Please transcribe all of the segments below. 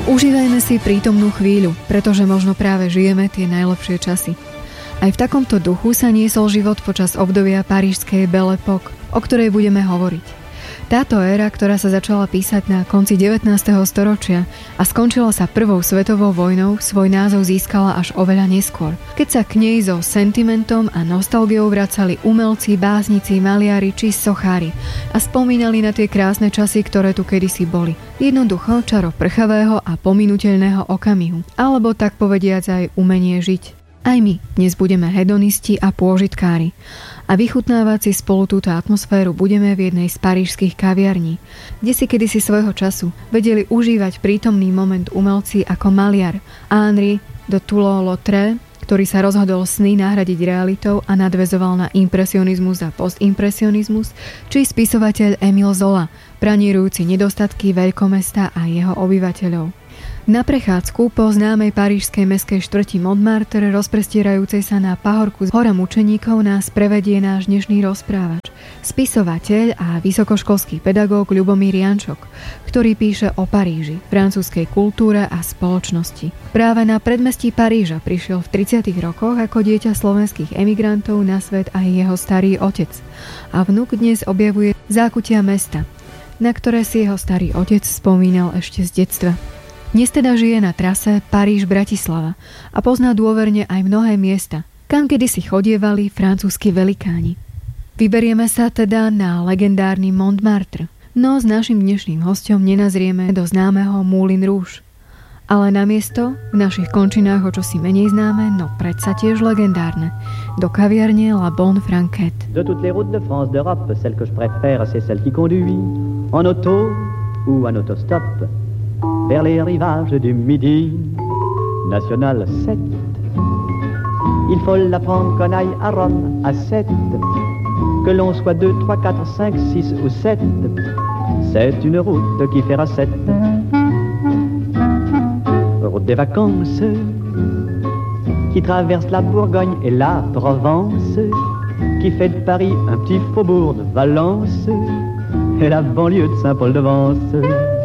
Užívajme si prítomnú chvíľu, pretože možno práve žijeme tie najlepšie časy. Aj v takomto duchu sa niesol život počas obdobia parížskej Belle Époque, o ktorej budeme hovoriť. Táto éra, ktorá sa začala písať na konci 19. storočia a skončila sa prvou svetovou vojnou, svoj názov získala až oveľa neskôr, keď sa k nej so sentimentom a nostalgiou vracali umelci, básnici, maliari či sochári a spomínali na tie krásne časy, ktoré tu kedysi boli. Jednoducho čaro prchavého a pominuteľného okamihu, alebo tak povediac aj umenie žiť. Aj my dnes budeme hedonisti a pôžitkári a vychutnávať si spolu túto atmosféru budeme v jednej z parížskych kaviarní, kde si kedysi svojho času vedeli užívať prítomný moment umelci ako maliar Henri de Toulouse-Lautrec, ktorý sa rozhodol sny nahradiť realitou a nadväzoval na impresionizmus a postimpresionizmus, či spisovateľ Émile Zola, pranírujúci nedostatky veľkomesta a jeho obyvateľov. Na prechádzku po známej parížskej mestskej štvrti Montmartre, rozprestierajúcej sa na pahorku z hora mučeníkov, nás prevedie náš dnešný rozprávač, spisovateľ a vysokoškolský pedagóg Ľubomír Jančok, ktorý píše o Paríži, francúzskej kultúre a spoločnosti. Práve na predmestí Paríža prišiel v 30. rokoch ako dieťa slovenských emigrantov na svet aj jeho starý otec a vnuk dnes objavuje zákutia mesta, na ktoré si jeho starý otec spomínal ešte z detstva. Dnes teda žije na trase Paríž-Bratislava a pozná dôverne aj mnohé miesta, kam kedysi chodievali francúzski velikáni. Vyberieme sa teda na legendárny Montmartre, no s našim dnešným hosťom nenazrieme do známeho Moulin Rouge. Ale namiesto v našich končinách o čosi menej známe, no predsa tiež legendárne, do kaviarne La Bonne Franquette. De toutes les routes de France, d'Europe, celle que je préfère, c'est celle qui conduit en auto ou en autostop vers les rivages du Midi, National 7. Il faut la prendre qu'on aille à Rome à 7, que l'on soit 2, 3, 4, 5, 6 ou 7. C'est une route qui fera 7. Route des vacances qui traverse la Bourgogne et la Provence, qui fait de Paris un petit faubourg de Valence et la banlieue de Saint-Paul-de-Vence.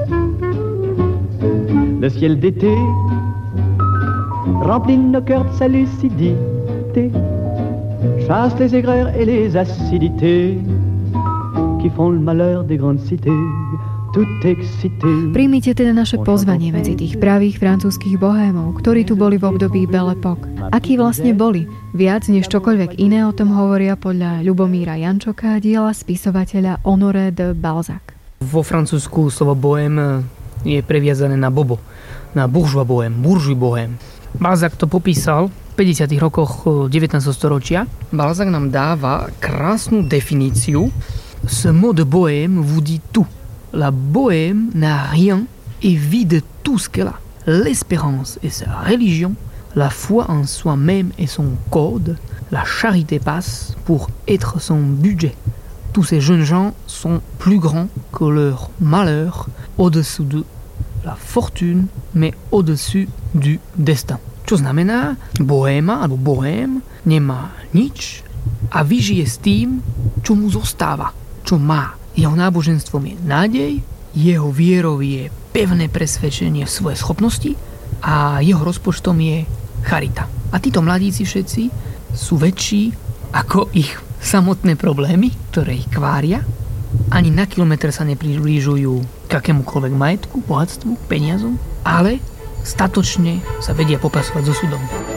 Le ciel d'été remplit nos cœurs de sa lucidité, chasse les aigreurs et les acidités qui font le malheur des grandes cités, tout excité. Príjmite teda naše pozvanie medzi tých pravých francúzskych bohémov, ktorí tu boli v období Belle Époque. Akí vlastne boli? Viac než čokoľvek iné o tom hovoria podľa Ľubomíra Jančoka diela spisovateľa Honoré de Balzac. Vo Francúzsku slovo bohème je previazané na bobo, na bourgeois bohème. Balzac to popísal v 50. rokoch 19. storočia. Balzac nám dáva krásnu definíciu. Ce mot de bohème vous dit tout. La bohème n'a rien et vit de tout ce qu'elle a. L'espérance et sa religion, la foi en soi-même et son code, la charité passe pour être son budget. Tous ces jeunes gens sont plus grands que leur malheur, au-dessous de la fortune, mais au-dessus du destin. Čo znamená, bohéma alebo bohém nemá nič a vyžije s tým, čo mu zostáva, čo má. Jeho náboženstvom je nádej, jeho vierou je pevné presvedčenie v svojej schopnosti a jeho rozpočtom je charita. A títo mladíci všetci sú väčší ako ich samotné problémy, ktoré ich kvária. Ani na kilometr sa nepriblížujú k akémukoľvek majetku, bohatstvu, peniazom, ale statočne sa vedia popasovať so súdom.